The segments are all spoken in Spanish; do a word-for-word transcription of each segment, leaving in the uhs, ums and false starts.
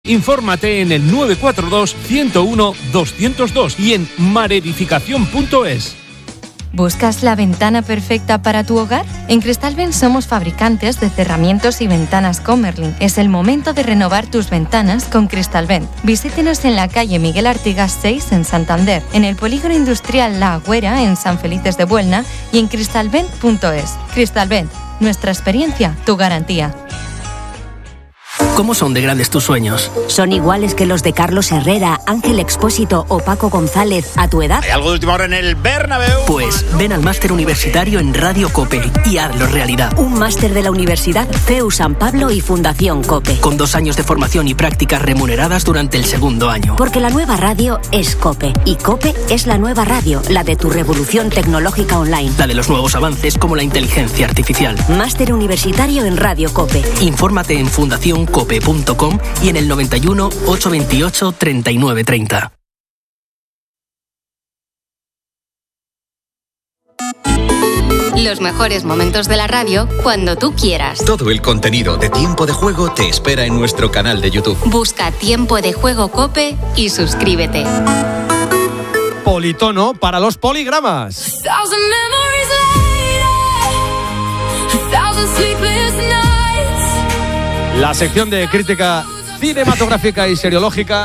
Infórmate en el nueve cuatro dos, ciento uno, doscientos dos y en maredificación punto es. ¿Buscas la ventana perfecta para tu hogar? En Cristalvent somos fabricantes de cerramientos y ventanas Comerlin. Es el momento de renovar tus ventanas con Cristalvent. Visítenos en la calle Miguel Artigas seis en Santander, en el polígono industrial La Agüera en San Felices de Buelna y en cristalvent punto es. Cristalvent, nuestra experiencia, tu garantía. ¿Cómo son de grandes tus sueños? ¿Son iguales que los de Carlos Herrera, Ángel Expósito o Paco González a tu edad? ¿Hay algo de última hora en el Bernabéu? Pues ven al máster universitario en Radio COPE y hazlo realidad. Un máster de la Universidad C E U San Pablo y Fundación COPE. Con dos años de formación y prácticas remuneradas durante el segundo año. Porque la nueva radio es COPE y COPE es la nueva radio, la de tu revolución tecnológica online. La de los nuevos avances como la inteligencia artificial. Máster universitario en Radio COPE. Infórmate en fundación cope punto com y en el noventa y uno, ochocientos veintiocho, treinta y nueve treinta. Los mejores momentos de la radio cuando tú quieras. Todo el contenido de Tiempo de Juego te espera en nuestro canal de YouTube. Busca Tiempo de Juego COPE y suscríbete. Politono para los poligramas. La sección de crítica cinematográfica y seriológica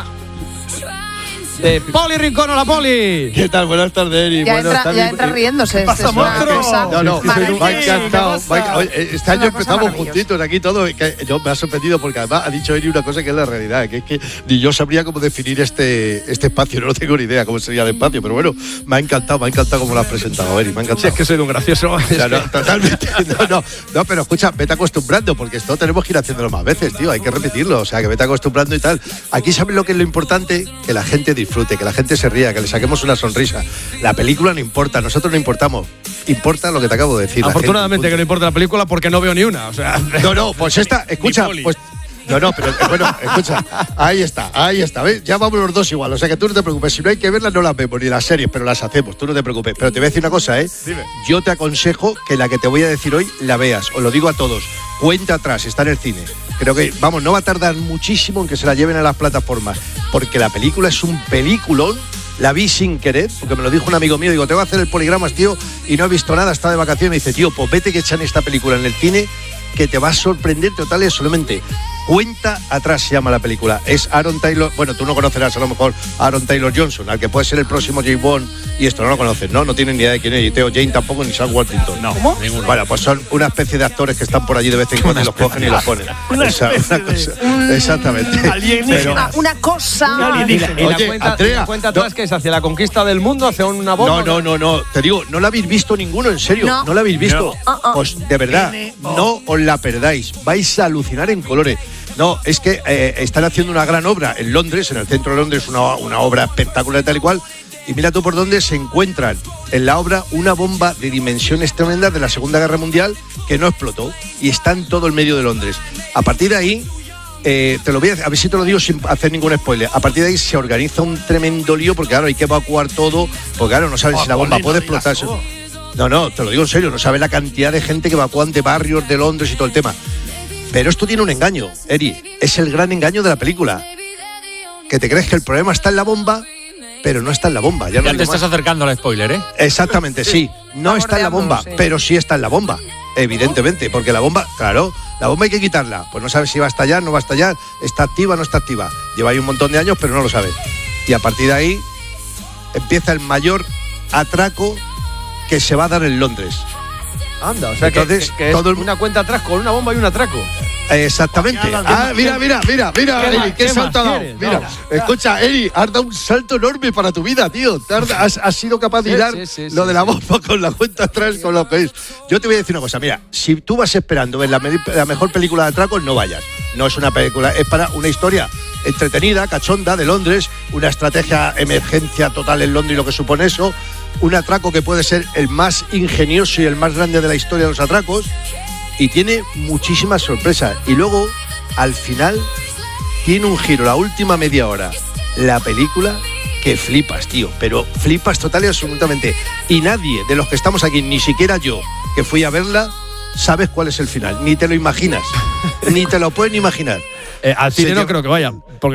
de Poli Rincón. ¡Hola, Poli! ¿Qué tal? Buenas tardes, Eri. Ya, Buenas entra, tardes. ya entra riéndose. ¿Qué pasa, monstruo? No, no, me ha encantado. Oye, este año empezamos maravillosa. juntitos aquí todo. Que yo me ha sorprendido porque además ha dicho Eri una cosa que es la realidad, que es que ni yo sabría cómo definir este, este espacio. No tengo ni idea cómo sería el espacio, pero bueno, me ha encantado, me ha encantado cómo lo has presentado, Eri. Me ha encantado. Si es que soy un gracioso. O sea, no, totalmente. No, no, no, pero escucha, vete acostumbrando, porque esto tenemos que ir haciéndolo más veces, tío. Hay que repetirlo, o sea, que vete acostumbrando y tal. Aquí sabes lo que es lo importante, que la gente disfrute, que la gente se ría, que le saquemos una sonrisa. La película no importa, nosotros no importamos. Importa lo que te acabo de decir. Afortunadamente que no importa la película porque no veo ni una. O sea, no, no, pues esta, escucha, pues. No, no, pero bueno, escucha, ahí está, ahí está, ¿ves? Ya vamos los dos igual, o sea que tú no te preocupes, si no hay que verlas no las vemos, ni las series, pero las hacemos, tú no te preocupes. Pero te voy a decir una cosa, ¿eh? Dime. Yo te aconsejo que la que te voy a decir hoy la veas, os lo digo a todos, cuenta atrás, está en el cine. Creo que, vamos, no va a tardar muchísimo en que se la lleven a las plataformas, porque la película es un peliculón. La vi sin querer, porque me lo dijo un amigo mío, digo, te voy a hacer el poligramas, tío, y no he visto nada, está de vacaciones, me dice, tío, pues vete que echan esta película en el cine, que te va a sorprender total y absolutamente. Cuenta atrás se llama la película. Es Aaron Taylor, bueno, tú no conocerás a lo mejor a Aaron Taylor Johnson, al que puede ser el próximo James Bond, y esto no lo conoces, ¿no? No tienen ni idea de quién es, y Theo Jane tampoco, ni Sam Worthington. No, ¿cómo? Ninguno. Bueno, pues son una especie de actores que están por allí de vez en cuando y los cogen y los ponen. Una Esa- especie una cosa- de- Exactamente. Alienígena. Una, una cosa. Y la, y la Oye, cuenta, Andrea, y la cuenta no. atrás que es hacia la conquista del mundo, hacia una bomba. No, no, no, no. Te digo, no la habéis visto ninguno, en serio. No. No, la habéis visto. No. Uh-uh. Pues de verdad, no os la perdáis. Vais a alucinar en colores. No, es que eh, están haciendo una gran obra en Londres, en el centro de Londres, una, una obra espectacular tal y cual. Y mira tú por dónde se encuentran en la obra una bomba de dimensiones tremendas de la Segunda Guerra Mundial que no explotó y está en todo el medio de Londres. A partir de ahí, eh, te lo voy a, a ver si te lo digo sin hacer ningún spoiler. A partir de ahí se organiza un tremendo lío porque claro, hay que evacuar todo, porque claro, no sabes si la bomba puede explotar. No, no, te lo digo en serio, no sabes la cantidad de gente que evacúan de barrios de Londres y todo el tema. Pero esto tiene un engaño, Eri, es el gran engaño de la película. Que te crees que el problema está en la bomba, pero no está en la bomba. Ya, no Ya digo te estás más. acercando al spoiler, ¿eh? Exactamente, sí. No está en la bomba, sí. pero sí está en la bomba, evidentemente, porque la bomba, claro, la bomba hay que quitarla. Pues no sabes si va a estallar, no va a estallar, está activa, no está activa. Lleva ahí un montón de años, pero no lo sabes. Y a partir de ahí empieza el mayor atraco que se va a dar en Londres. Anda, o sea Entonces, que, que es todo el- una cuenta atrás con una bomba y un atraco. Exactamente. Ah, mira, mira, mira, mira, ¿Qué Eri, más? qué ¿Qué más salto ha dado. quieres? Mira, No. escucha, Eri, has dado un salto enorme para tu vida, tío. Te Has, has- has sido capaz de Sí, hilar sí, sí, lo sí, de la sí. bomba con la cuenta atrás, con lo que es. Yo te voy a decir una cosa, mira, si tú vas esperando ver la, me- la mejor película de atracos, no vayas. No es una película, es para una historia entretenida, cachonda, de Londres, una estrategia emergencia total en Londres y lo que supone eso, un atraco que puede ser el más ingenioso y el más grande de la historia de los atracos, y tiene muchísimas sorpresas. Y luego, al final, tiene un giro, la última media hora, la película, que flipas, tío, pero flipas total y absolutamente. Y nadie de los que estamos aquí, ni siquiera yo, que fui a verla, sabes cuál es el final, ni te lo imaginas, ni te lo pueden imaginar. Eh, al cine Se no lle- creo que vayan. Porque